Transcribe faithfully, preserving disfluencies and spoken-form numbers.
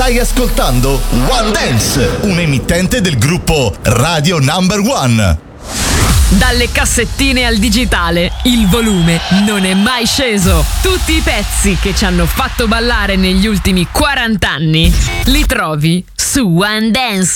Stai ascoltando One Dance, un emittente del gruppo Radio Number One. Dalle cassettine al digitale, il volume non è mai sceso. Tutti i pezzi che ci hanno fatto ballare negli ultimi quaranta anni li trovi su One Dance.